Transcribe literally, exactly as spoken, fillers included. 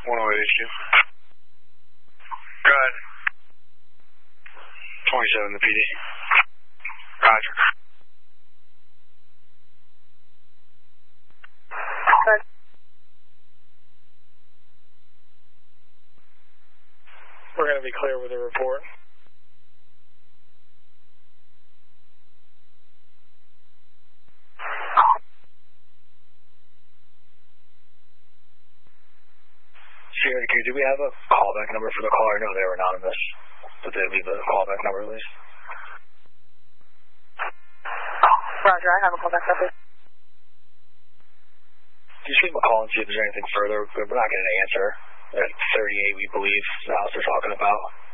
one oh eight H Q. Go ahead. twenty-seven to P D. Roger. Good. We're going to be clear with the report. Sierra Q, do we have a callback number for the caller? No, they were anonymous. Did they leave a callback number at least? Roger, I have a callback number. Can you give them a call and see if there's anything further? We're not getting an answer. At thirty-eight, we believe, the house they're talking about.